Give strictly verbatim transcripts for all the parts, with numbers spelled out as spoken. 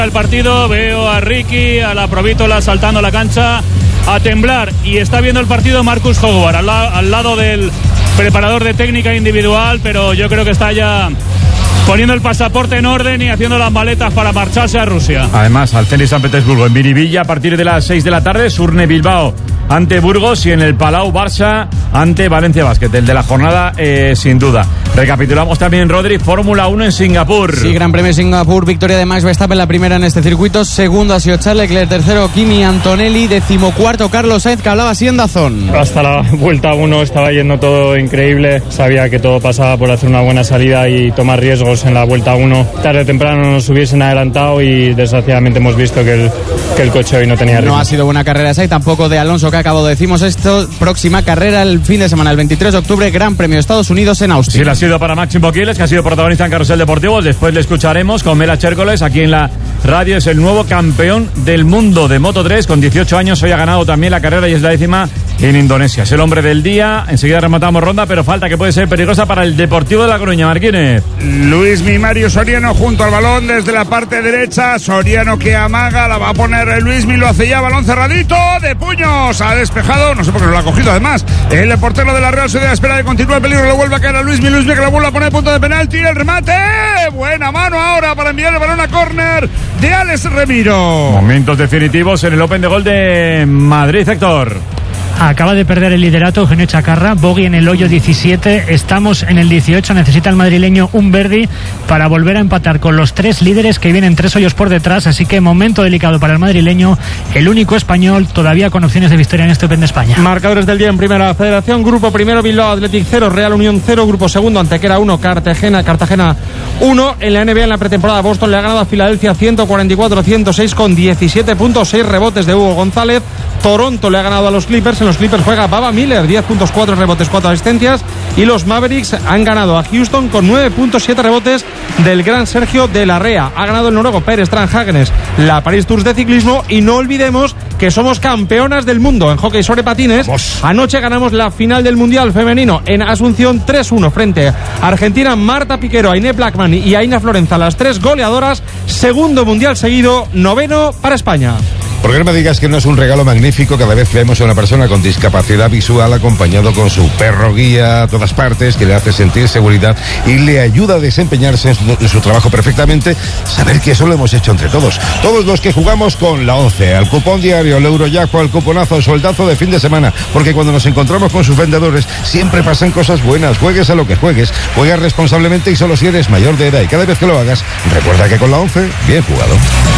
El partido, veo a Ricky, a la Provítola saltando la cancha a temblar, y está viendo el partido Marcus Howard al, la, al lado del preparador de técnica individual, pero yo creo que está ya poniendo el pasaporte en orden y haciendo las maletas para marcharse a Rusia. Además, al Zenit San Petersburgo, en Miribilla, a partir de las seis de la tarde, Surne Bilbao ante Burgos, y en el Palau Barça ante Valencia Basket, el de la jornada eh, sin duda. Recapitulamos también, Rodri, Fórmula uno en Singapur. Sí, Gran Premio de Singapur, victoria de Max Verstappen, la primera en este circuito, segundo ha sido Charles Leclerc, tercero Kimi Antonelli, decimocuarto Carlos Sainz, que hablaba así en Dazón. Hasta la vuelta uno estaba yendo todo increíble, sabía que todo pasaba por hacer una buena salida y tomar riesgos en la vuelta uno. Tarde o temprano nos hubiesen adelantado y desgraciadamente hemos visto que el, que el coche hoy no tenía ritmo. No ha sido buena carrera esa y tampoco de Alonso, que acabado decimos esto. Próxima carrera el fin de semana, el veintitrés de octubre, Gran Premio de Estados Unidos en Austin. Sí, ha sido para Máximo Quiles, que ha sido protagonista en Carrusel Deportivo. Después le escucharemos con Mela Chércoles aquí en la radio. Es el nuevo campeón del mundo de Moto tres con dieciocho años. Hoy ha ganado también la carrera y es la décima en Indonesia. Es el hombre del día. Enseguida rematamos ronda, pero falta que puede ser peligrosa para el Deportivo de La Coruña. Marquínez. Luis Mario Soriano junto al balón desde la parte derecha. Soriano que amaga, la va a poner Luismi, lo hace ya, balón cerradito de puños. Ha despejado, no sé por qué no lo ha cogido además. El portero de la Real Sociedad espera de continuar el peligro, lo vuelve a caer a Luismi, Luismi que la vuelve a poner punto de penalti, el remate, buena mano ahora para enviar el balón a córner de Alex Remiro. Momentos definitivos en el Open de Gol de Madrid, Héctor. Acaba de perder el liderato Eugenio Chacarra, bogey en el hoyo diecisiete, estamos en el dieciocho, necesita el madrileño un birdie para volver a empatar con los tres líderes que vienen tres hoyos por detrás, así que momento delicado para el madrileño, el único español todavía con opciones de victoria en este Open de España. Marcadores del día en Primera Federación: Grupo primero Bilbao Athletic cero, Real Unión cero, Grupo segundo Antequera uno, Cartagena Cartagena uno. En la N B A en la pretemporada, Boston le ha ganado a Filadelfia ciento cuarenta y cuatro a ciento seis con diecisiete puntos, seis rebotes de Hugo González. Toronto le ha ganado a los Clippers, en los Clippers juega Baba Miller, diez puntos, cuatro rebotes, cuatro asistencias, y los Mavericks han ganado a Houston con nueve puntos, siete rebotes del gran Sergio de la Rea. Ha ganado el noruego Per Strand-Hagenes la Paris Tours de ciclismo, y no olvidemos que somos campeonas del mundo en hockey sobre patines. Vamos. Anoche ganamos la final del Mundial femenino en Asunción tres uno frente a Argentina. Marta Piquero, Ainé Blackman y Aina Florenza, las tres goleadoras, segundo Mundial seguido, noveno para España. ¿Por qué no me digas que no es un regalo magnífico cada vez que vemos a una persona con discapacidad visual acompañado con su perro guía a todas partes, que le hace sentir seguridad y le ayuda a desempeñarse en su, en su trabajo perfectamente? Saber que eso lo hemos hecho entre todos. Todos los que jugamos con la once, al cupón diario, al Eurojackpot, al cuponazo, al soldazo de fin de semana, porque cuando nos encontramos con sus vendedores siempre pasan cosas buenas. Juegues a lo que juegues, juegas responsablemente y solo si eres mayor de edad. Y cada vez que lo hagas, recuerda que con la once, bien jugado.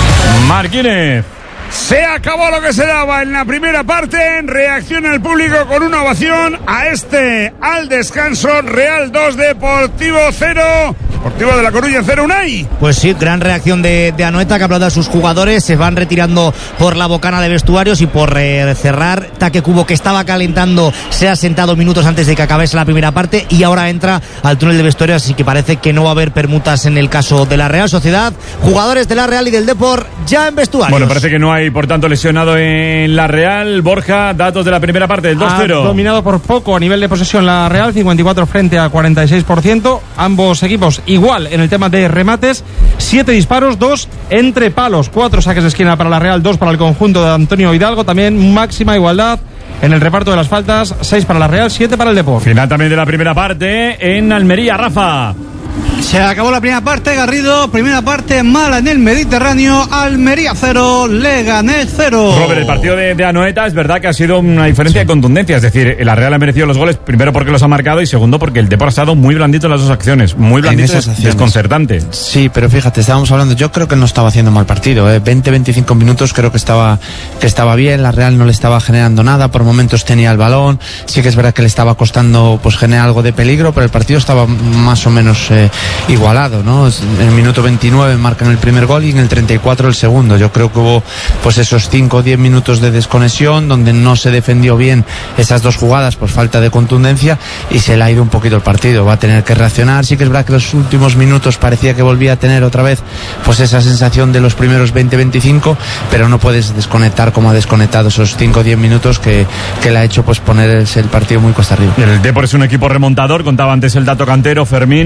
Marquínez. Se acabó lo que se daba en la primera parte. Reacciona el público con una ovación a este al descanso. Real dos, Deportivo cero. Deportivo de La Coruña cero, Unai. Pues sí, gran reacción de, de Anoeta, que aplaude a sus jugadores. Se van retirando por la bocana de vestuarios, y por eh, cerrar, Taque Cubo, que estaba calentando, se ha sentado minutos antes de que acabase la primera parte y ahora entra al túnel de vestuarios, así que parece que no va a haber permutas en el caso de la Real Sociedad. Jugadores de la Real y del Depor ya en vestuarios. Bueno, parece que no hay, por tanto, lesionado en la Real. Borja, datos de la primera parte, del dos cero. Ha dominado por poco a nivel de posesión la Real, cincuenta y cuatro frente a cuarenta y seis por ciento. Ambos equipos igual en el tema de remates, siete disparos, dos entre palos, cuatro saques de esquina para la Real, dos para el conjunto de Antonio Hidalgo. También máxima igualdad en el reparto de las faltas, seis para la Real, siete para el Depor. Final también de la primera parte en Almería, Rafa. Se acabó la primera parte, Garrido. Primera parte mala en el Mediterráneo. Almería cero, Leganés cero. Robert, el partido de, de Anoeta es verdad que ha sido una diferencia sí. de contundencia. Es decir, la Real ha merecido los goles, primero porque los ha marcado y segundo porque el Depor ha estado muy blandito en las dos acciones. Muy blandito, es desconcertante. Sí, pero fíjate, estábamos hablando, yo creo que no estaba haciendo mal partido. ¿eh? veinte a veinticinco minutos creo que estaba, que estaba bien. La Real no le estaba generando nada. Por momentos tenía el balón. Sí que es verdad que le estaba costando pues generar algo de peligro, pero el partido estaba más o menos... Eh, igualado, ¿no? En el minuto veintinueve marcan el primer gol y en el treinta y cuatro el segundo. Yo creo que hubo pues esos cinco o diez minutos de desconexión donde no se defendió bien esas dos jugadas por falta de contundencia y se le ha ido un poquito el partido. Va a tener que reaccionar. Sí que es verdad que los últimos minutos parecía que volvía a tener otra vez pues esa sensación de los primeros veinte a veinticinco, pero no puedes desconectar como ha desconectado esos cinco o diez minutos que, que le ha hecho pues ponerse el partido muy cuesta arriba. El Depor es un equipo remontador. Contaba antes el dato cantero, Fermín. Es verdad que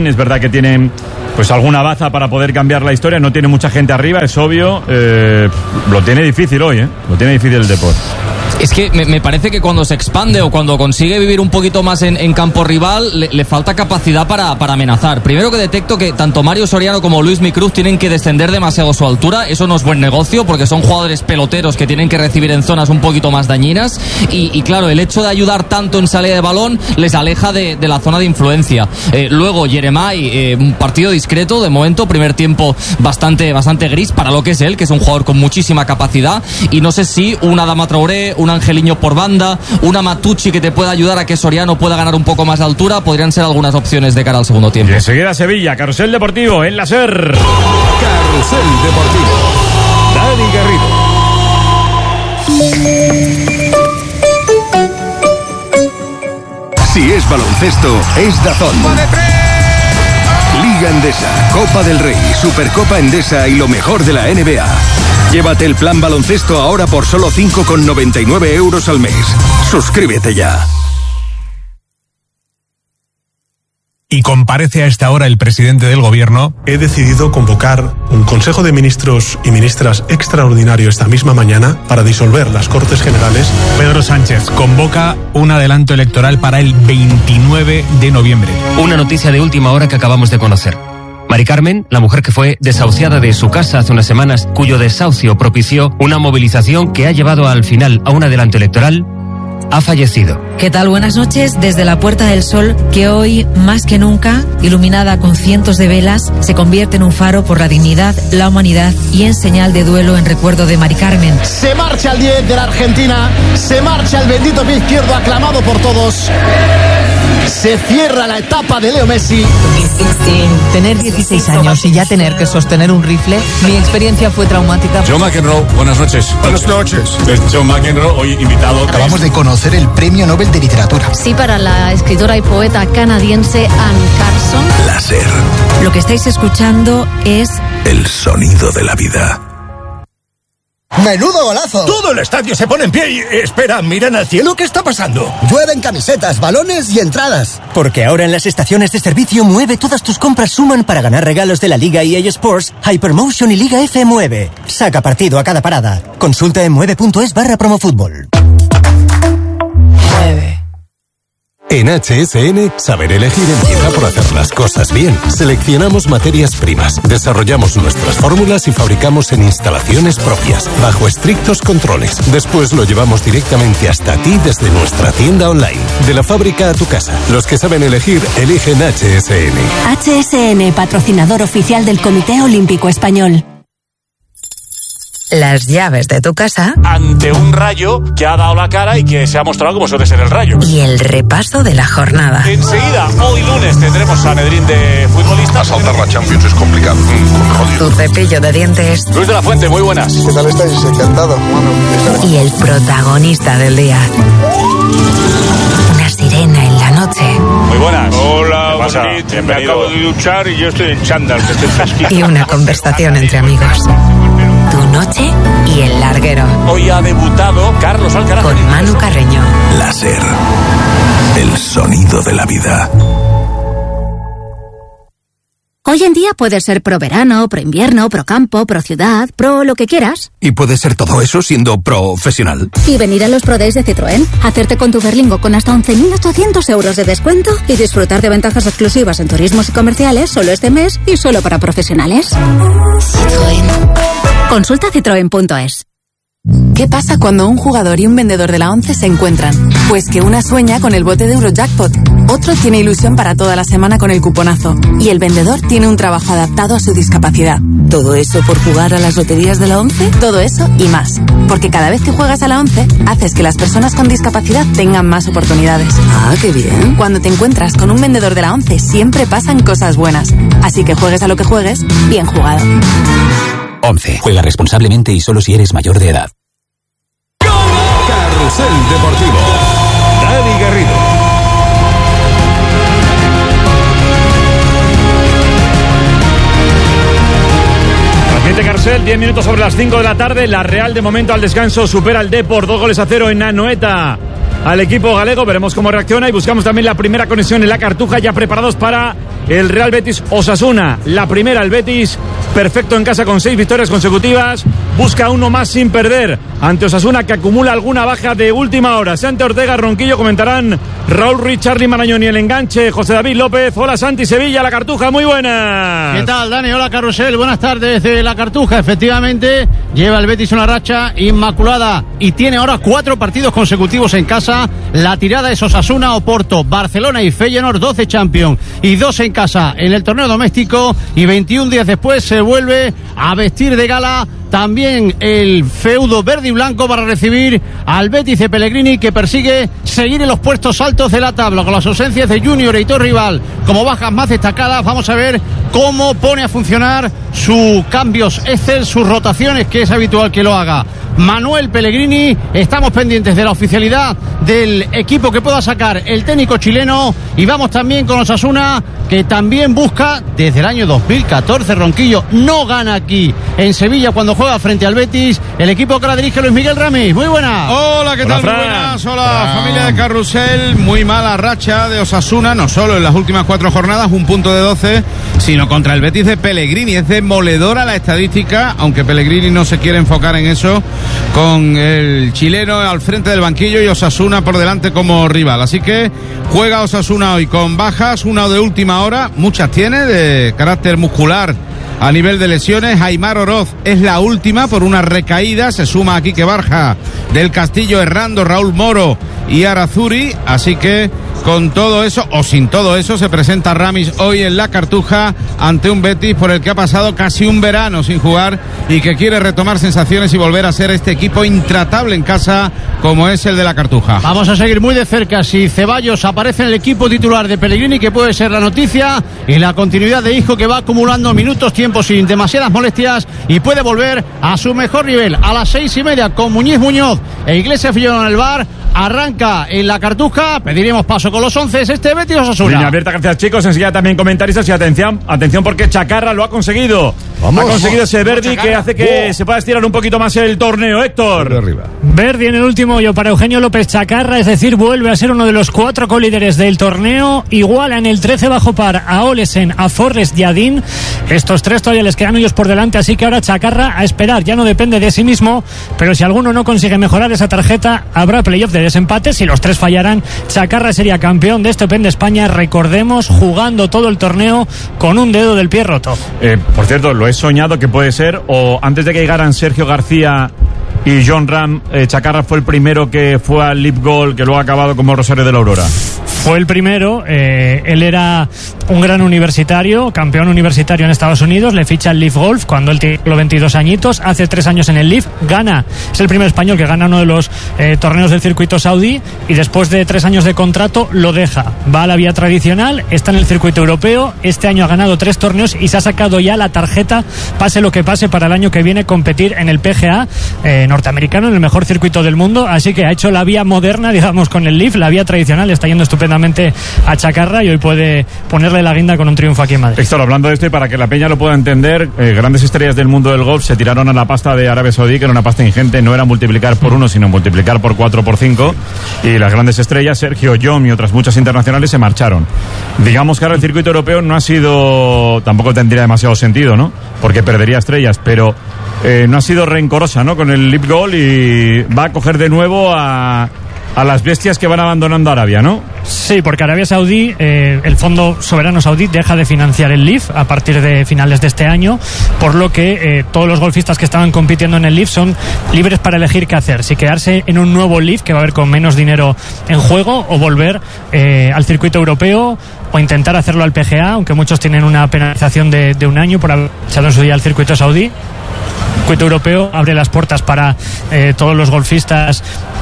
que tiene pues alguna baza para poder cambiar la historia. No tiene mucha gente arriba, es obvio. Eh, lo tiene difícil hoy, ¿eh? Lo tiene difícil el Depor. Es que me, me parece que cuando se expande o cuando consigue vivir un poquito más en, en campo rival, le, le falta capacidad para, para amenazar. Primero que detecto que tanto Mario Soriano como Luismi Cruz tienen que descender demasiado su altura. Eso no es buen negocio porque son jugadores peloteros que tienen que recibir en zonas un poquito más dañinas. Y, y claro, el hecho de ayudar tanto en salida de balón les aleja de, de la zona de influencia. Eh, luego, Yeremay, eh, un partido discreto de momento. Primer tiempo bastante, bastante gris para lo que es él, que es un jugador con muchísima capacidad. Y no sé si una Adama Traoré, un Angeliño por banda, una Matucci que te pueda ayudar a que Soriano pueda ganar un poco más de altura, podrían ser algunas opciones de cara al segundo tiempo. Y enseguida Sevilla, Carrusel Deportivo en la SER. Carrusel Deportivo, Dani Garrido. Si es baloncesto, es DAZN. Liga Endesa, Copa del Rey, Supercopa Endesa y lo mejor de la N B A. Llévate el plan baloncesto ahora por solo cinco con noventa y nueve euros al mes. Suscríbete ya. Y comparece a esta hora el presidente del gobierno. He decidido convocar un Consejo de Ministros y Ministras extraordinario esta misma mañana para disolver las Cortes Generales. Pedro Sánchez convoca un adelanto electoral para el veintinueve de noviembre. Una noticia de última hora que acabamos de conocer. Mari Carmen, la mujer que fue desahuciada de su casa hace unas semanas, cuyo desahucio propició una movilización que ha llevado al final a un adelanto electoral, ha fallecido. ¿Qué tal? Buenas noches. Desde la Puerta del Sol, que hoy, más que nunca, iluminada con cientos de velas, se convierte en un faro por la dignidad, la humanidad y en señal de duelo en recuerdo de Mari Carmen. Se marcha el diez de la Argentina, se marcha el bendito pie izquierdo aclamado por todos. Se cierra la etapa de Leo Messi. Tener dieciséis años y ya tener que sostener un rifle, mi experiencia fue traumática. Joe McEnroe, buenas noches. Buenas noches. Es Joe McEnroe, hoy invitado. Acabamos de conocer el Premio Nobel de Literatura. Sí, para la escritora y poeta canadiense Anne Carson. La SER. Lo que estáis escuchando es El sonido de la vida. ¡Menudo golazo! Todo el estadio se pone en pie y... Espera, miran al cielo, ¿qué está pasando? Llueven camisetas, balones y entradas. Porque ahora en las estaciones de servicio Mueve todas tus compras suman para ganar regalos de la Liga E A Sports, Hypermotion y Liga F Mueve. Saca partido a cada parada. Consulta en mueve.es barra promofútbol. En H S N, saber elegir empieza por hacer las cosas bien. Seleccionamos materias primas, desarrollamos nuestras fórmulas y fabricamos en instalaciones propias, bajo estrictos controles. Después lo llevamos directamente hasta ti desde nuestra tienda online. De la fábrica a tu casa. Los que saben elegir, eligen H S N. H S N, patrocinador oficial del Comité Olímpico Español. Las llaves de tu casa. Ante un Rayo que ha dado la cara y que se ha mostrado como suele ser el Rayo. Y el repaso de la jornada. Enseguida, hoy lunes, tendremos Sanedrín de futbolistas. Saltar la Champions es complicado. Mm, tu cepillo de dientes. Luis de la Fuente, muy buenas. ¿Qué tal estáis? Encantado. Bueno, y el protagonista del día. Una sirena en la noche. Muy buenas. Hola, bonito. Me acabo de duchar y yo estoy en chándal, que estoy fresquito. Y una conversación entre amigos. Tu noche y el larguero. Hoy ha debutado Carlos Alcaraz. Con Manu Carreño. La SER. El sonido de la vida. Hoy en día puedes ser pro verano, pro invierno, pro campo, pro ciudad, pro lo que quieras. Y puedes ser todo eso siendo profesional. Y venir a los Pro Days de Citroën, hacerte con tu Berlingo con hasta once mil ochocientos euros de descuento y disfrutar de ventajas exclusivas en turismos y comerciales solo este mes y solo para profesionales. Citroën. Consulta citroen punto es. ¿Qué pasa cuando un jugador y un vendedor de la ONCE se encuentran? Pues que una sueña con el bote de Eurojackpot, otro tiene ilusión para toda la semana con el cuponazo y el vendedor tiene un trabajo adaptado a su discapacidad. ¿Todo eso por jugar a las loterías de la ONCE? Todo eso y más. Porque cada vez que juegas a la ONCE, haces que las personas con discapacidad tengan más oportunidades. Ah, qué bien. Cuando te encuentras con un vendedor de la ONCE, siempre pasan cosas buenas. Así que juegues a lo que juegues, bien jugado. ONCE. Juega responsablemente y solo si eres mayor de edad. Carrusel Deportivo. Dani Garrido. Transmite Carrusel, diez minutos sobre las cinco de la tarde. La Real de momento al descanso supera al Depor, dos goles a cero en Anoeta al equipo galego. Veremos cómo reacciona y buscamos también la primera conexión en la Cartuja, ya preparados para el Real Betis Osasuna. La primera, el Betis, perfecto en casa con seis victorias consecutivas. Busca uno más sin perder ante Osasuna, que acumula alguna baja de última hora. Santi Ortega, Ronquillo, comentarán Raúl Ruiz, Charly Marañón y el enganche José David López. Hola Santi, Sevilla, La Cartuja, muy buenas. ¿Qué tal, Dani? Hola, Carrusel, buenas tardes desde La Cartuja. Efectivamente, lleva el Betis una racha inmaculada y tiene ahora cuatro partidos consecutivos en casa. La tirada es Osasuna, Oporto, Barcelona y Feyenoord, doce Champions y dos en casa en el torneo doméstico, y veintiún días después se vuelve a vestir de gala también el feudo verde y blanco para recibir al Betis de Pellegrini, que persigue seguir en los puestos altos de la tabla con las ausencias de Junior e Hitor Rival como bajas más destacadas. Vamos a ver cómo pone a funcionar sus cambios Excel, sus rotaciones, que es habitual que lo haga Manuel Pellegrini. Estamos pendientes de la oficialidad del equipo que pueda sacar el técnico chileno, y vamos también con Osasuna, que también busca desde el año dos mil catorce, Ronquillo no gana aquí en Sevilla cuando juega frente al Betis, el equipo que la dirige Luis Miguel Ramis. Muy buena. Hola, ¿qué tal? Muy buenas. Hola, familia de Carrusel. Muy mala racha de Osasuna, no solo en las últimas cuatro jornadas, un punto de doce, sino contra el Betis de Pellegrini. Es demoledora la estadística, aunque Pellegrini no se quiere enfocar en eso, con el chileno al frente del banquillo y Osasuna por delante como rival. Así que juega Osasuna hoy con bajas, una de última hora, muchas tiene, de carácter muscular a nivel de lesiones. Aimar Oroz es la última por una recaída, se suma aquí que Barja, del Castillo, Herrando, Raúl Moro y Arazuri. Así que con todo eso o sin todo eso se presenta Ramis hoy en La Cartuja ante un Betis por el que ha pasado casi un verano sin jugar y que quiere retomar sensaciones y volver a ser este equipo intratable en casa como es el de La Cartuja. Vamos a seguir muy de cerca si Ceballos aparece en el equipo titular de Pellegrini, que puede ser la noticia, y la continuidad de Isco, que va acumulando minutos, tiempo sin demasiadas molestias y puede volver a su mejor nivel. A las seis y media con Muñiz Muñoz e Iglesias Fillón en el bar, arranca en La Cartuja. Pediremos paso con los once, este Betis Osasuna. Línea abierta, gracias chicos. Enseguida también comentaristas y atención, atención porque Chacarra lo ha conseguido. Vamos, ha conseguido ese Verdi que hace que oh. se pueda estirar un poquito más el torneo. Héctor. Arriba. Verdi en el último hoyo para Eugenio López Chacarra, es decir, vuelve a ser uno de los cuatro colíderes del torneo. Iguala en el trece bajo par a Olesen, a Forrest y a Dean. Estos tres todavía les quedan ellos por delante, así que ahora Chacarra a esperar. Ya no depende de sí mismo, pero si alguno no consigue mejorar esa tarjeta, habrá playoff de desempate. Si los tres fallaran, Chacarra sería campeón de este Open de España, recordemos, jugando todo el torneo con un dedo del pie roto. Eh, por cierto, lo he soñado que puede ser, o antes de que llegaran Sergio García y John Ram, eh, Chacarra fue el primero que fue al Leap Goal, que luego ha acabado como Rosario de la Aurora. Fue el primero, eh, él era un gran universitario, campeón universitario en Estados Unidos, le ficha el Leaf Golf cuando él tiene veintidós añitos, hace tres años en el Leaf, gana, es el primer español que gana uno de los eh, torneos del circuito saudí, y después de tres años de contrato lo deja, va a la vía tradicional, está en el circuito europeo, este año ha ganado tres torneos y se ha sacado ya la tarjeta, pase lo que pase, para el año que viene competir en el P G A eh, norteamericano, en el mejor circuito del mundo, así que ha hecho la vía moderna, digamos, con el Leaf, la vía tradicional, está yendo estupendamente a Chacarra y hoy puede ponerle la guinda con un triunfo aquí en Madrid. Héctor, hablando de esto y para que la peña lo pueda entender, eh, grandes estrellas del mundo del golf se tiraron a la pasta de Arabia Saudí, que era una pasta ingente, no era multiplicar por uno, sino multiplicar por cuatro, por cinco, y las grandes estrellas, Sergio Yom y otras muchas internacionales, se marcharon. Digamos que ahora el circuito europeo no ha sido, tampoco tendría demasiado sentido, ¿no? Porque perdería estrellas, pero eh, no ha sido rencorosa, ¿no? Con el Leap Goal, y va a coger de nuevo a a las bestias que van abandonando Arabia, ¿no? Sí, porque Arabia Saudí, eh, el Fondo Soberano Saudí deja de financiar el Leaf a partir de finales de este año, por lo que eh, todos los golfistas que estaban compitiendo en el Leaf son libres para elegir qué hacer, si quedarse en un nuevo Leaf que va a haber con menos dinero en juego, o volver eh, al circuito europeo, o intentar hacerlo al P G A, aunque muchos tienen una penalización de, de un año por haber echado en su día al circuito saudí. El circuito europeo abre las puertas para eh, todos los golfistas.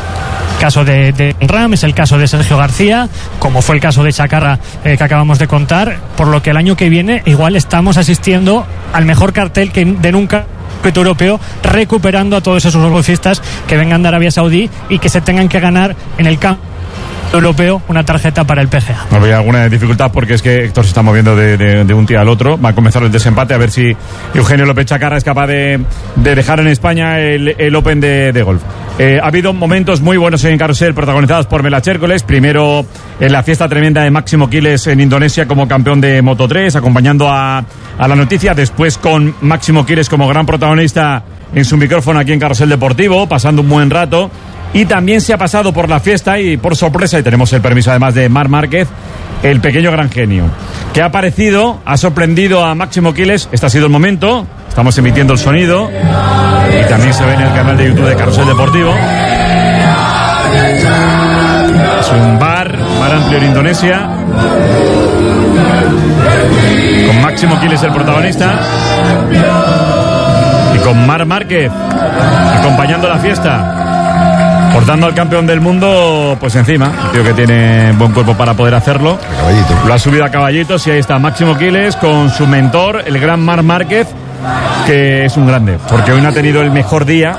Caso de, de Ram, es el caso de Sergio García, como fue el caso de Chacarra eh, que acabamos de contar, por lo que el año que viene igual estamos asistiendo al mejor cartel que de nunca circuito europeo, recuperando a todos esos golfistas que vengan de Arabia Saudí y que se tengan que ganar en el campo europeo una tarjeta para el P G A. No había alguna dificultad porque es que Héctor se está moviendo de, de, de un día al otro. Va a comenzar el desempate, a ver si Eugenio López Chacarra es capaz de, de dejar en España el, el Open de, de golf. Eh, ha habido momentos muy buenos en Carrusel protagonizados por Mela Chércoles. Primero en la fiesta tremenda de Máximo Quiles en Indonesia como campeón de Moto tres, acompañando a, a la noticia. Después con Máximo Quiles como gran protagonista en su micrófono aquí en Carrusel Deportivo, pasando un buen rato. Y también se ha pasado por la fiesta y por sorpresa, y tenemos el permiso además de Marc Márquez, el pequeño gran genio, que ha aparecido, ha sorprendido a Máximo Quiles. Este ha sido el momento. Estamos emitiendo el sonido y también se ve en el canal de YouTube de Carrusel Deportivo. Es un bar, bar amplio en Indonesia, con Máximo Quiles el protagonista y con Marc Márquez acompañando la fiesta, portando al campeón del mundo pues encima. Un tío que tiene buen cuerpo para poder hacerlo. Lo ha subido a caballitos y ahí está Máximo Quiles con su mentor, el gran Marc Márquez, que es un grande, porque hoy no ha tenido el mejor día.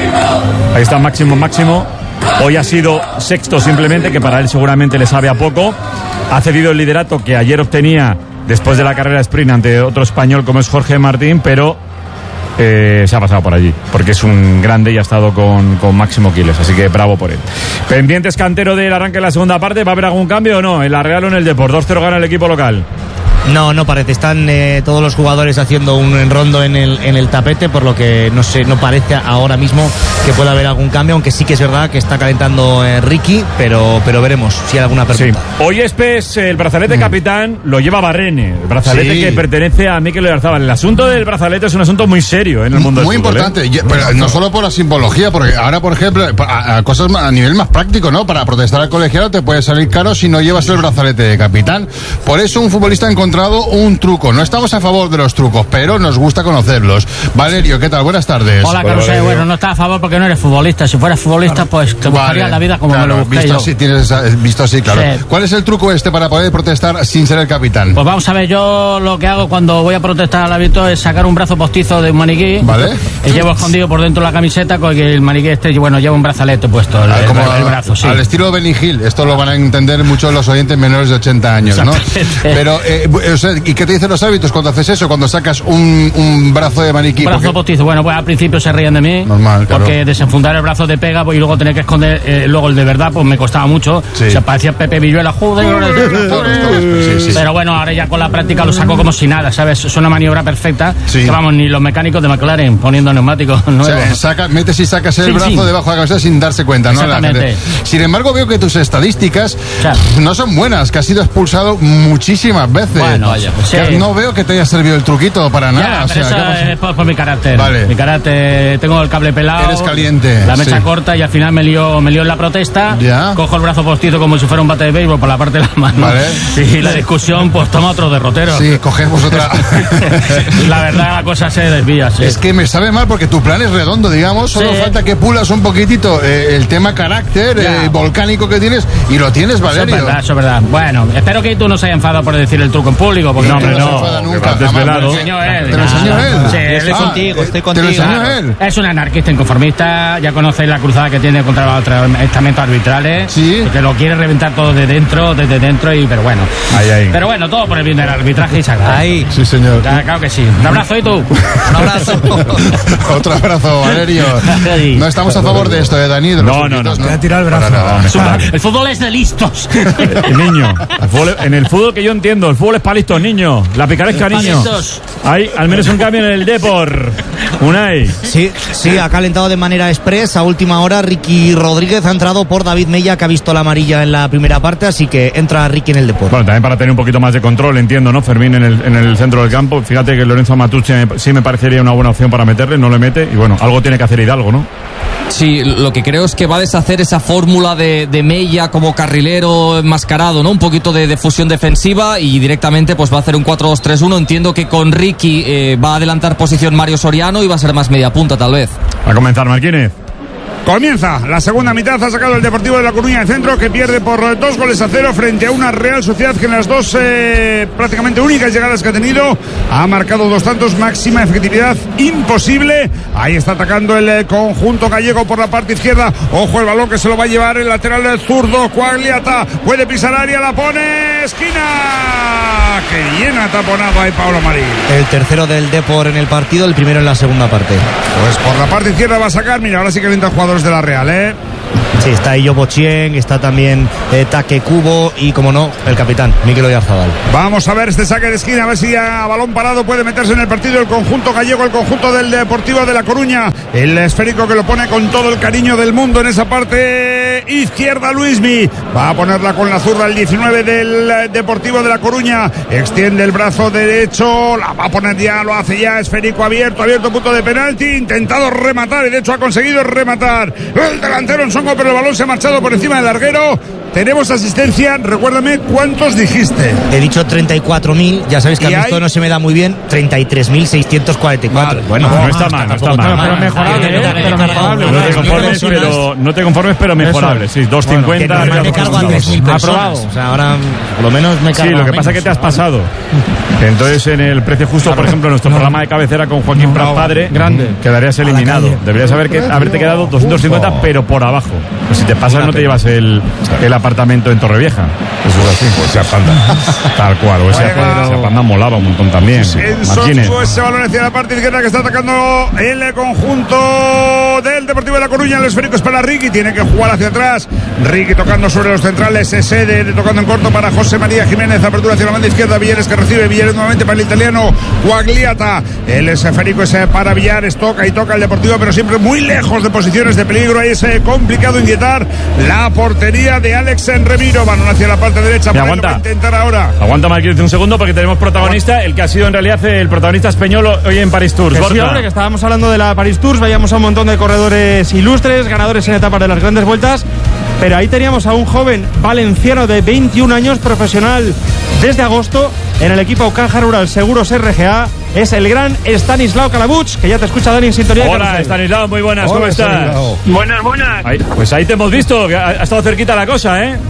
Ahí está Máximo, Máximo. Hoy ha sido sexto simplemente, que para él seguramente le sabe a poco. Ha cedido el liderato que ayer obtenía después de la carrera sprint ante otro español como es Jorge Martín, pero eh, se ha pasado por allí, porque es un grande y ha estado con, con Máximo Quiles, así que bravo por él. Pendientes, Cantero, del arranque de la segunda parte. ¿Va a haber algún cambio o no? ¿En la Real o en el Depor? dos cero gana el equipo local. No, no parece. Están eh, todos los jugadores haciendo un enrondo en el, en el tapete, por lo que no sé, no parece ahora mismo que pueda haber algún cambio, aunque sí que es verdad que está calentando eh, Ricky, pero, pero veremos si hay alguna pregunta. Sí. Hoy Espes, el brazalete mm. capitán, lo lleva Barrene, el brazalete sí. que pertenece a Mikel Oyarzabal. El asunto del brazalete es un asunto muy serio en el mundo muy del fútbol. Muy importante, ¿eh? pero no solo por la simbología, porque ahora, por ejemplo, a, a cosas a nivel más práctico, ¿no? Para protestar al colegiado te puede salir caro si no llevas el brazalete de capitán. Por eso un futbolista ha encontrado un truco. No estamos a favor de los trucos, pero nos gusta conocerlos. Valerio, ¿qué tal? Buenas tardes. Hola, Carlos. Bueno, no estás a favor porque no eres futbolista. Si fueras futbolista, pues te buscarías vale, la vida como claro, me lo busqué visto yo. Así, tienes esa, visto así, claro. Sí. ¿Cuál es el truco este para poder protestar sin ser el capitán? Pues vamos a ver, yo lo que hago cuando voy a protestar al hábito es sacar un brazo postizo de un maniquí. Vale. Y llevo escondido por dentro la camiseta con que el maniquí este, bueno, lleva un brazalete puesto. El, como el, el brazo, sí. Al estilo Benny Hill. Esto lo van a entender muchos los oyentes menores de ochenta años, ¿no? Pero, eh, o sea, ¿y qué te dicen los hábitos cuando haces eso, cuando sacas un, un brazo de maniquí? Un brazo porque... postizo. Bueno, pues al principio se ríen de mí. Normal, claro. Porque desenfundar el brazo de pega pues, y luego tener que esconder eh, luego el de verdad, pues me costaba mucho. Sí. O sea, parecía Pepe Villuela. Joder, sí, sí, pero bueno, ahora ya con la práctica lo saco como si nada, ¿sabes? Es una maniobra perfecta. Sí. Que vamos, ni los mecánicos de McLaren poniendo neumáticos nuevos. O sea, saca, metes y sacas el sí, brazo sí. debajo de la cabeza sin darse cuenta, ¿no? Exactamente. Sin embargo, veo que tus estadísticas claro. no son buenas, que has sido expulsado muchísimas veces. Bueno, vaya, pues sí. No veo que te haya servido el truquito para nada. Ya, o sea, eso es por, por mi carácter. Vale. Mi carácter, tengo el cable pelado. Eres caliente. La mecha sí. corta y al final me lío, me lío en la protesta. Ya. Cojo el brazo postizo como si fuera un bate de béisbol por la parte de la mano. Vale. Y la discusión, pues toma otro derrotero. Sí, cogemos otra. La verdad, la cosa se desvía, sí. Es que me sabe mal porque tu plan es redondo, digamos. Solo sí. falta que pulas un poquitito eh, el tema carácter eh, volcánico que tienes y lo tienes, Valerio. Eso es verdad, eso es verdad. Bueno, espero que tú no se haya enfadado por decir el truco en público. Porque no, no, hombre, no. se enfada nunca. Desvelado. Te lo enseñó él. ¿Te lo enseñó él? Sí, estoy ah, contigo, estoy contigo. ¿Te lo enseñó él? Es un anarquista inconformista. Ya conocéis la cruzada que tiene contra los estamentos arbitrales. Sí. Que lo quiere reventar todo de dentro, desde dentro, y pero bueno. Ahí, ahí. Pero bueno, todo por el bien del arbitraje y sagrado. Ahí. Sí, señor. Ya, claro que sí. Un abrazo, ¿y tú? Un abrazo. Otro abrazo, Valerio. No estamos a favor de esto, ¿eh, Dani? De no, no, no. Te voy a tirar el brazo. No, el fútbol es de listos. El niño. El fútbol, en el fútbol que yo entiendo, el fútbol es para listos, niño. La picaresca, niño. Hay al menos un cambio en el Depor. Unai. Sí, sí, ha calentado de manera express. A última hora, Ricky Rodríguez ha entrado por David Mella, que ha visto la amarilla en la primera parte, así que entra Ricky en el Depor. Bueno, también para tener un poquito más de control, entiendo, ¿no? Fermín en el, en el centro del campo. Fíjate que Lorenzo Matucci sí me parecería una buena opción para meterle, no le mete. Y bueno, algo tiene que hacer Hidalgo, ¿no? Sí, lo que creo es que va a deshacer esa fórmula de, de Mella como carrilero enmascarado, ¿no? Un poquito de, de fusión defensiva y directamente pues va a hacer un cuatro dos tres uno. Entiendo que con Ricky eh, va a adelantar posición Mario Soriano y va a ser más media punta tal vez. Va a comenzar Marquínez. Comienza la segunda mitad, ha sacado el Deportivo de La Coruña de centro, que pierde por dos goles a cero frente a una Real Sociedad que en las dos eh, prácticamente únicas llegadas que ha tenido ha marcado dos tantos, máxima efectividad imposible. Ahí está atacando el eh, conjunto gallego por la parte izquierda. Ojo el balón que se lo va a llevar el lateral del zurdo, Quagliata, puede pisar área, la pone, esquina. Que bien ha taponado ahí Pablo Marín. El tercero del Depor en el partido, el primero en la segunda parte. Pues por la parte izquierda va a sacar, mira, ahora sí que calienta el jugador jugadores de la Real, ¿eh? Sí, está Illo Bochien, está también eh, Take Kubo y, como no, el capitán, Mikel Oyarzabal. Vamos a ver este saque de esquina, a ver si a balón parado puede meterse en el partido el conjunto gallego, el conjunto del Deportivo de La Coruña. El esférico que lo pone con todo el cariño del mundo en esa parte izquierda, Luismi. Va a ponerla con la zurda el diecinueve del Deportivo de La Coruña. Extiende el brazo derecho, la va a poner ya, lo hace ya, esférico abierto, abierto, punto de penalti. Intentado rematar y de hecho ha conseguido rematar el delantero en Songo, pero el balón se ha marchado por encima del larguero. Tenemos asistencia, recuérdame cuántos dijiste. He dicho treinta y cuatro mil, ya sabéis que a mí esto no se me da muy bien. Treinta y tres mil seiscientos cuarenta y cuatro. Bueno, no, no está mal, no está mal. Pero mejorable, ¿eh? Pero mejorable. No te conformes, pero, no te conformes, pero mejorable. Sí, dos cincuenta. Bueno, me cargo a tres mil personas. O sea, ahora por lo menos me cargo. Sí, lo que pasa es que te has pasado. Entonces, en el precio justo, por ejemplo, nuestro programa de cabecera con Joaquín Prat Padre, grande, quedarías eliminado. Deberías haber que, haberte quedado doscientos cincuenta, pero por abajo. Pues si te pasas, no te llevas el, el apartamento en Torrevieja. Eso es así. O sea, Panda. Tal cual. O sea, esa Panda molaba un montón también. En Songo, ese balón hacia la parte izquierda que está atacando el conjunto del Deportivo de La Coruña. El esférico es para Ricky, tiene que jugar hacia atrás. Ricky tocando sobre los centrales, ese de, de tocando en corto para José María Jiménez. Apertura hacia la banda izquierda, Villares que recibe, Villares nuevamente para el italiano Guagliata. El esférico es para Villares, toca y toca el Deportivo, pero siempre muy lejos de posiciones de peligro. Ahí es complicado inquietar la portería de Alex Remiro. Van hacia la parte derecha. Para aguanta. Intentar ahora. Aguanta, Marquín, un segundo, porque tenemos protagonista, el que ha sido en realidad el protagonista español hoy en Paris Tours. Que sí, hombre, que estábamos hablando de la Paris Tours, veíamos a un montón de corredores ilustres, ganadores en etapas de las grandes vueltas, pero ahí teníamos a un joven valenciano de veintiún años, profesional desde agosto en el equipo Caja Rural Seguros R G A. Es el gran Stanislao Calabuch, que ya te escucha Dani en sintonía. Hola, Stanislao, muy buenas. Hola, ¿cómo estás? Stanislao. Buenas, buenas. Ahí, pues ahí te hemos visto, ha, ha estado cerquita la cosa, ¿eh?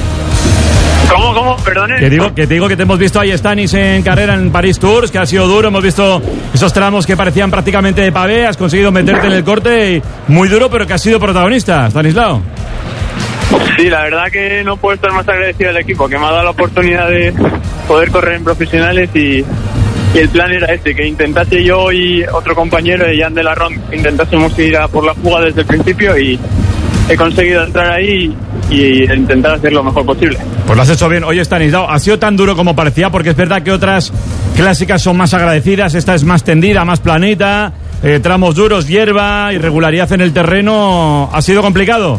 ¿Cómo, cómo? Perdone. Que digo, que te digo que te hemos visto ahí, Stanis, en carrera en Paris Tours, que ha sido duro. Hemos visto esos tramos que parecían prácticamente de pavé. Has conseguido meterte en el corte, y muy duro, pero que has sido protagonista, Stanislao. Sí, la verdad que no puedo estar más agradecido al equipo, que me ha dado la oportunidad de poder correr en profesionales y, y el plan era este, que intentase yo y otro compañero, Jan de la Ron, intentásemos ir a por la fuga desde el principio y he conseguido entrar ahí y intentar hacer lo mejor posible. Pues lo has hecho bien. Oye, Stanislao, ¿ha sido tan duro como parecía? Porque es verdad que otras clásicas son más agradecidas, esta es más tendida, más planita, eh, tramos duros, hierba, irregularidad en el terreno. ¿Ha sido complicado?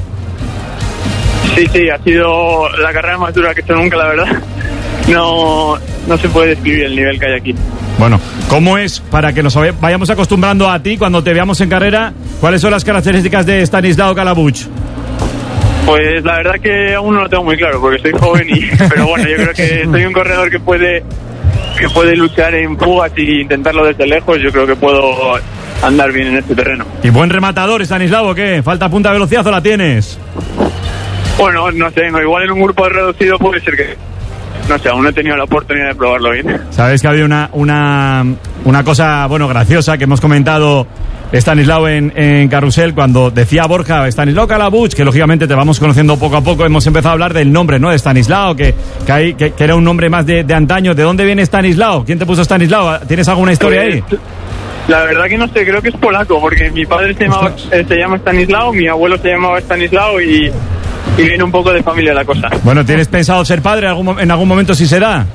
Sí, sí, ha sido la carrera más dura que he hecho nunca, la verdad. No, no se puede describir el nivel que hay aquí. Bueno, ¿cómo es, para que nos vayamos acostumbrando a ti cuando te veamos en carrera, cuáles son las características de Stanislao Calabuch? Pues la verdad que aún no lo tengo muy claro, porque soy joven y, pero bueno, yo creo que soy un corredor que puede que puede luchar en fugas y intentarlo desde lejos. Yo creo que puedo andar bien en este terreno. ¿Y buen rematador, Stanislao, o qué? ¿Falta punta de velocidad o la tienes? Bueno, no sé, no, igual en un grupo reducido puede ser que... No sé, aún no he tenido la oportunidad de probarlo bien. Sabes que había una, una, una cosa, bueno, graciosa que hemos comentado Stanislao en, en Carrusel, cuando decía Borja, Stanislao Calabuch, que lógicamente te vamos conociendo poco a poco, hemos empezado a hablar del nombre, ¿no? De Stanislao, que, que, hay, que, que era un nombre más de, de antaño. ¿De dónde viene Stanislao? ¿Quién te puso Stanislao? ¿Tienes alguna historia pues, ahí? La verdad que no sé, creo que es polaco, porque mi padre se, llamaba, eh, se llama Stanislao, mi abuelo se llamaba Stanislao y... Y viene un poco de familia la cosa. Bueno, ¿tienes pensado ser padre algún, en algún momento si se da?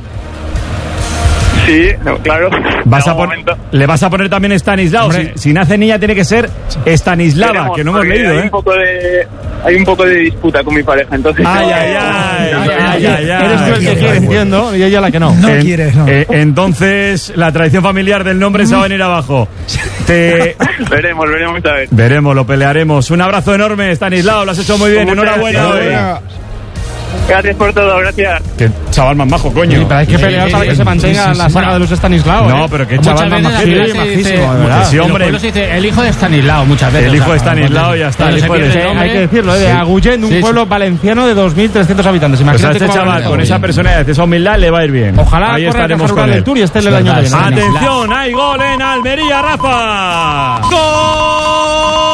Sí, no, claro. ¿Vas a pon- ¿Le vas a poner también Stanislao? Si, si nace niña tiene que ser Stanislava, Queremos, que no hemos leído, hay ¿eh? Un poco de, hay un poco de disputa con mi pareja, entonces... Ay, ay, ay, ay, ay, ay, ay. Eres tú el que quiere, entiendo, y ella la que no. No en, quieres, no. Eh, entonces, la tradición familiar del nombre se va a venir abajo. Te... veremos, veremos a ver. Veremos, lo pelearemos. Un abrazo enorme, Stanislao, lo has hecho muy bien. Muchas Enhorabuena gracias. hoy. Gracias por todo, gracias. Qué chaval más majo, coño. Sí, pero hay que pelear sí, para sí, que sí, se mantenga sí, sí, la saga bueno, de los Stanislao. No, ¿eh? pero qué chaval más majo. Sí, majísimo, de verdad. Sí, hombre. Se dice el hijo de Stanislao muchas veces. El hijo o sea, de Stanislao ya está. El hijo de... Sí, hay que decirlo, ¿eh? de Agullén, un sí, pueblo sí. valenciano de dos mil trescientos habitantes. Imagínate pues a este chaval con esa personalidad, esa humildad le va a ir bien. Ojalá ahí corra estaremos con el Tour y esté el año que viene. Atención, hay gol en Almería, Rafa. ¡Gol!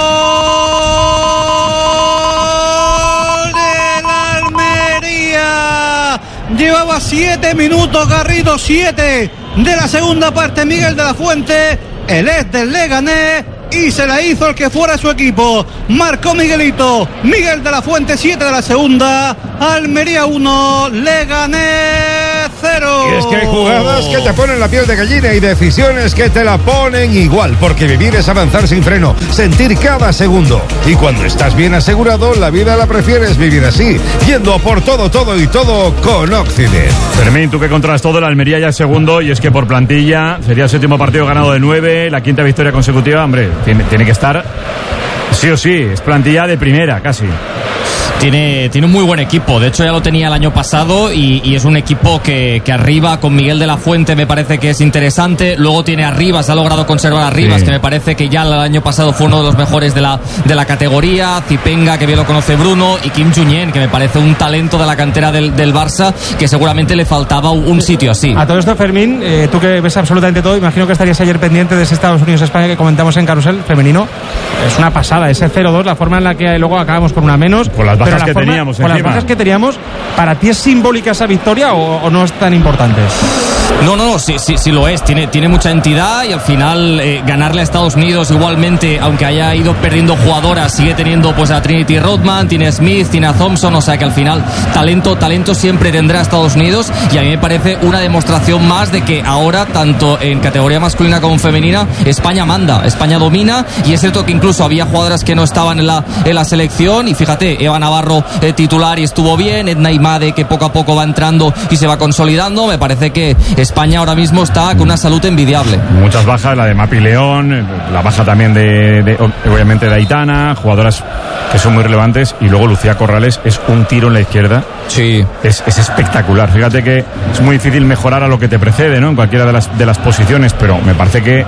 Llevaba siete minutos Garrido, siete de la segunda parte. Miguel de la Fuente, el ex del Leganés, y se la hizo el que fuera su equipo. Marcó Miguelito, Miguel de la Fuente, siete de la segunda, Almería uno, Leganés cero. Y es que hay jugadas que te ponen la piel de gallina y decisiones que te la ponen igual, porque vivir es avanzar sin freno, sentir cada segundo. Y cuando estás bien asegurado, la vida la prefieres vivir así, yendo a por todo, todo y todo con Occident. Fermín, tú que controlas todo, la Almería ya es segundo, y es que por plantilla sería el séptimo partido ganado de nueve, la quinta victoria consecutiva. Hombre, tiene, tiene que estar sí o sí, es plantilla de primera casi. Tiene, tiene un muy buen equipo, de hecho ya lo tenía el año pasado y, y es un equipo que, que arriba con Miguel de la Fuente me parece que es interesante. Luego tiene a Rivas, ha logrado conservar a Rivas, sí, que me parece que ya el año pasado fue uno de los mejores de la, de la categoría. Zipenga, que bien lo conoce Bruno, y Kim Junyent, que me parece un talento de la cantera del, del Barça, que seguramente le faltaba un, un sitio así. A todo esto, Fermín, eh, tú que ves absolutamente todo, imagino que estarías ayer pendiente de ese Estados Unidos-España que comentamos en Carrusel femenino. Es una pasada, ese cero dos, la forma en la que luego acabamos con una menos. Con las bajas que forma, teníamos con encima. las bajas que teníamos, ¿para ti es simbólica esa victoria o, o no es tan importante? No, no, no, sí, sí, sí lo es. Tiene, tiene mucha entidad y al final eh, ganarle a Estados Unidos igualmente, aunque haya ido perdiendo jugadoras, sigue teniendo pues a Trinity Rodman, tiene a Smith, tiene a Thompson, o sea que al final talento, talento siempre tendrá Estados Unidos, y a mí me parece una demostración más de que ahora, tanto en categoría masculina como femenina, España manda, España domina, y es cierto que incluso había jugadoras que no estaban en la, en la selección, y fíjate, Eva Navarro eh, titular y estuvo bien, Edna Imade que poco a poco va entrando y se va consolidando. Me parece que España ahora mismo está con una salud envidiable. Muchas bajas, la de Mapi León, la baja también de, de obviamente de Aitana, jugadoras que son muy relevantes, y luego Lucía Corrales es un tiro en la izquierda. Sí. Es, es espectacular. Fíjate que es muy difícil mejorar a lo que te precede, ¿no? En cualquiera de las, de las posiciones, pero me parece que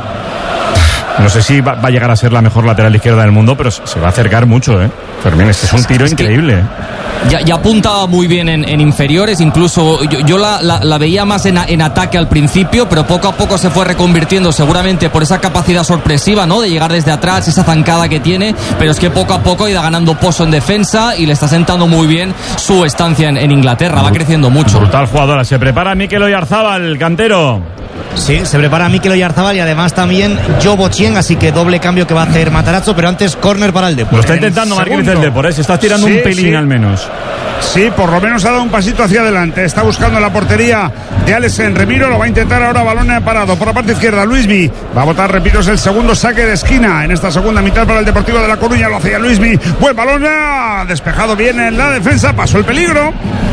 no sé si va, va a llegar a ser la mejor lateral izquierda del mundo, pero se va a acercar mucho, ¿eh? Fermín, este es un tiro es increíble. Ya, ya apuntaba muy bien en, en inferiores, incluso yo, yo la, la, la veía más en, en ataque al principio, pero poco a poco se fue reconvirtiendo, seguramente por esa capacidad sorpresiva, ¿no? De llegar desde atrás, esa zancada que tiene, pero es que poco a poco ha ido ganando pozo en defensa y le está sentando muy bien su estancia en, en Inglaterra, va creciendo mucho. Brutal jugadora. Se prepara Mikel Oyarzábal, el cantero. Sí, se prepara Mikel Oyarzábal y además también Joe Bochien, así que doble cambio que va a hacer Matarazzo, pero antes córner para el Depor. Lo está intentando Marquinhos el Depor, ¿eh? Se está tirando sí, un pelín sí. al menos. Sí, por lo menos ha dado un pasito hacia adelante. Está buscando la portería de Alesen Remiro. Lo va a intentar ahora, balón parado por la parte izquierda. Luismi va a botar, repito, es el segundo saque de esquina en esta segunda mitad para el Deportivo de La Coruña. Lo hacía Luismi. Buen balón, despejado bien en la defensa. Pasó el peligro.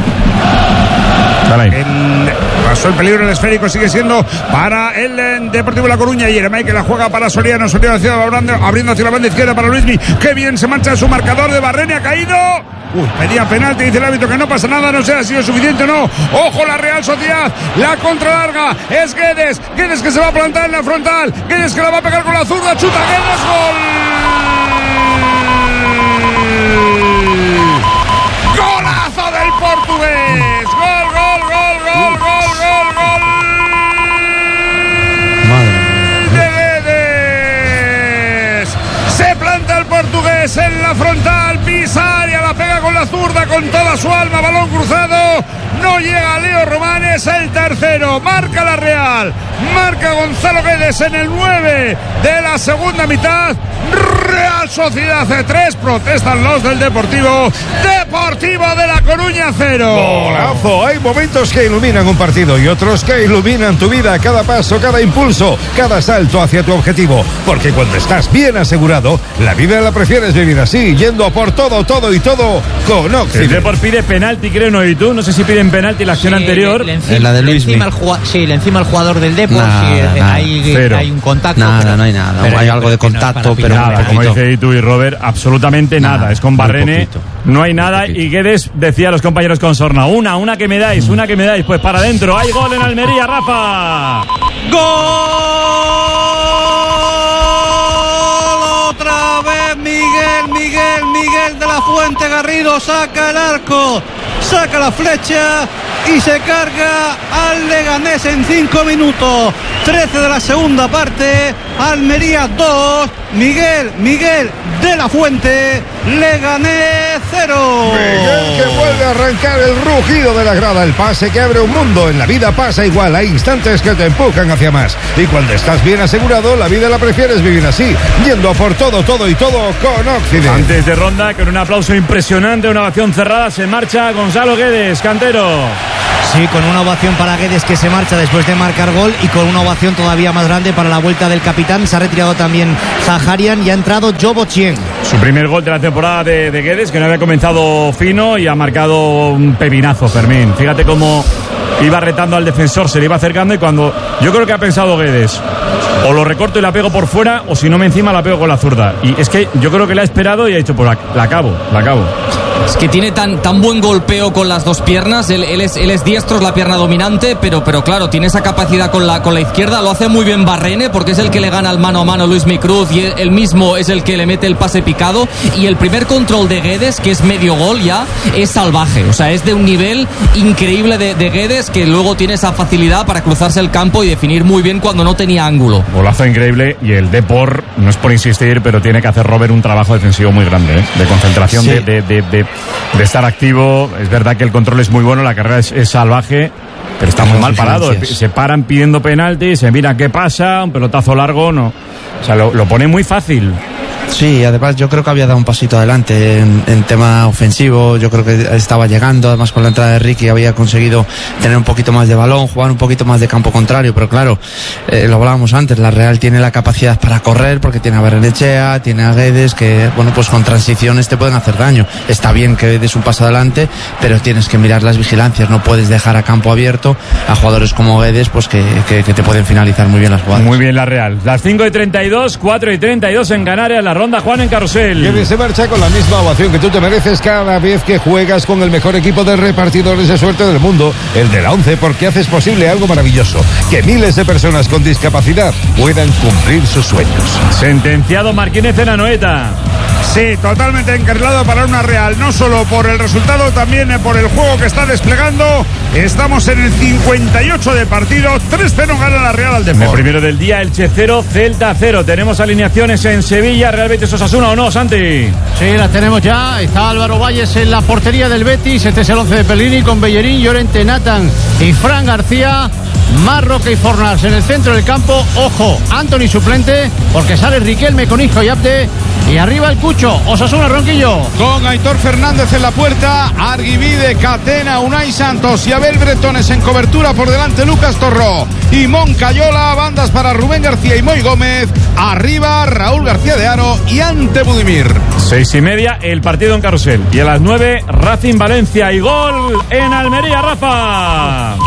En, pasó el peligro, el esférico sigue siendo para el Deportivo de La Coruña. Y Yeremay que la juega para Soriano. Soriano hacia, abriendo hacia la banda izquierda para Luismi. Qué bien se marcha su marcador de Barrene, ha caído. Uy, pedía penalti, dice el árbitro que no pasa nada, no sé si ha sido suficiente o no. Ojo, la Real Sociedad, la contralarga, es Guedes, Guedes que se va a plantar en la frontal, Guedes que la va a pegar con la zurda, chuta Guedes, gol. Golazo del portugués, gol, gol, gol, gol, gol, gol, gol. Madre de Guedes. Se planta el portugués en la frontal, pisa área, la pega con la zurda con toda su alma, balón cruzado, no llega Leo Román, es el tercero, marca la Real, marca Gonzalo Guedes en el nueve de la segunda mitad. Real Sociedad C tres, protestan los del Deportivo Deportivo de La Coruña cero. Golazo. Hay momentos que iluminan un partido y otros que iluminan tu vida, cada paso, cada impulso, cada salto hacia tu objetivo, porque cuando estás bien asegurado, la vida la prefieres vivir así, yendo a por todo, todo y todo con Occident. El Depor pide penalti, creo, ¿no? ¿Y tú? No sé si piden penalti la acción sí, anterior. Le, le encima, la de Luis le encima el Sí, le encima el jugador del Depor, nada, sí, nada, hay, hay un contacto. Nada, pero, no hay nada, pero, hay pero, algo de contacto, pero nada, como dice tú y Robert, absolutamente nada, nada. Es con Barrene, no hay nada, y Guedes decía a los compañeros con Sorna, una, una que me dais, una que me dais, pues para adentro, hay gol en Almería, Rafa. ¡Gol! Otra vez Miguel, Miguel, Miguel de la Fuente Garrido saca el arco, saca la flecha y se carga al Leganés en cinco minutos. trece de la segunda parte. Almería dos, Miguel, Miguel de la Fuente, Leganés cero. Miguel que vuelve a arrancar el rugido de la grada, el pase que abre un mundo. En la vida pasa igual, hay instantes que te empujan hacia más. Y cuando estás bien asegurado, la vida la prefieres vivir así, yendo a por todo, todo y todo con Occident. Antes de ronda, con un aplauso impresionante, una ovación cerrada, se marcha Gonzalo Guedes, cantero. Sí, con una ovación para Guedes, que se marcha después de marcar gol, y con una ovación todavía más grande para la vuelta del capitán. Se ha retirado también Zaharian y ha entrado Jobo Chien. Su primer gol de la temporada de, de Guedes, que no había comenzado fino y ha marcado un pepinazo, Fermín. Fíjate cómo iba retando al defensor, se le iba acercando, y cuando yo creo que ha pensado Guedes, o lo recorto y la pego por fuera, o si no me encima la pego con la zurda. Y es que yo creo que la ha esperado y ha dicho, pues la, la acabo, la acabo. Es que tiene tan, tan buen golpeo con las dos piernas. Él, él, es, él es diestro, es la pierna dominante, pero, pero claro, tiene esa capacidad con la, con la izquierda. Lo hace muy bien Barrene, porque es el que le gana al mano a mano Luis Micruz, y él, él mismo es el que le mete el pase picado. Y el primer control de Guedes, que es medio gol ya, es salvaje. O sea, es de un nivel increíble de, de Guedes, que luego tiene esa facilidad para cruzarse el campo y definir muy bien cuando no tenía ángulo. Golazo increíble, y el Depor, no es por insistir, pero tiene que hacer Robert un trabajo defensivo muy grande, ¿eh? De concentración, sí. de, de, de, de, de estar activo. Es verdad que el control es muy bueno, la carrera es, es salvaje, pero está muy mal parado. Se paran pidiendo penalti, se mira qué pasa, un pelotazo largo, no. O sea, lo, lo pone muy fácil. Sí, además yo creo que había dado un pasito adelante en, en tema ofensivo. Yo creo que estaba llegando, además con la entrada de Ricky había conseguido tener un poquito más de balón, jugar un poquito más de campo contrario, pero claro, eh, lo hablábamos antes, la Real tiene la capacidad para correr, porque tiene a Barrenechea, tiene a Guedes, que bueno, pues con transiciones te pueden hacer daño. Está bien que des un paso adelante, pero tienes que mirar las vigilancias, no puedes dejar a campo abierto a jugadores como Guedes, pues que, que, que te pueden finalizar muy bien las jugadas. Muy bien la Real. Las cinco y treinta y dos, cuatro y treinta y dos en Canarias, la ronda Juan en Carrusel. Guedes se marcha con la misma ovación que tú te mereces cada vez que juegas con el mejor equipo de repartidores de suerte del mundo, el de la ONCE, porque haces posible algo maravilloso, que miles de personas con discapacidad puedan cumplir sus sueños. Sentenciado Martínez en Anoeta. Sí, totalmente encarrilado para una Real, no solo por el resultado, también por el juego que está desplegando. Estamos en el cincuenta y ocho de partido, tres cero gana la Real al Depor. El primero del día, Elche cero, Celta cero. Tenemos alineaciones en Sevilla, Real Betis Osasuna, ¿o no, Santi? Sí, las tenemos ya. Está Álvaro Valles en la portería del Betis. Este es el once de Pellegrini, con Bellerín, Llorente, Nathan y Fran García. Marroque y Fornals en el centro del campo. Ojo, Anthony suplente, porque sale Riquelme con Isco y Abde. Y arriba el Cucho, Osasuna, Ronquillo. Con Aitor Fernández en la puerta, Arguivide, Catena, Unai Santos y Abel Bretones en cobertura. Por delante Lucas Torró y Moncayola. Bandas para Rubén García y Moy Gómez. Arriba Raúl García de Haro y Ante Budimir. Seis y media el partido en Carrusel. Y a las nueve Racing Valencia y gol en Almería, Rafa.